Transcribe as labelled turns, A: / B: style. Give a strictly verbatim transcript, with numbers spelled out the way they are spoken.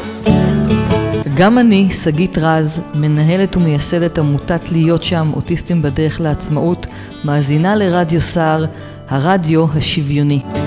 A: גם אני, שגית רז, מנהלת ומייסדת עמותת להיות שם, אוטיסטים בדרך לעצמאות, מאזינה לרדיו סער, הרדיו השוויוני.